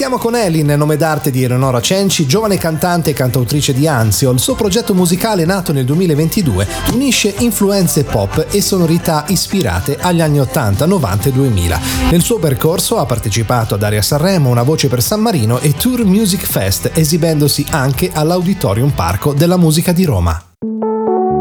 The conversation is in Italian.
Partiamo con Elin, nome d'arte di Eleonora Cenci, giovane cantante e cantautrice di Anzio. Il suo progetto musicale, nato nel 2022, unisce influenze pop e sonorità ispirate agli anni 80, 90 e 2000. Nel suo percorso ha partecipato ad Aria Sanremo, Una voce per San Marino e Tour Music Fest, esibendosi anche all'Auditorium Parco della Musica di Roma.